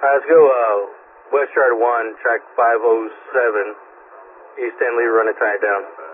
let's go, West Yard 1, track 507, East End Lee, run it tight down.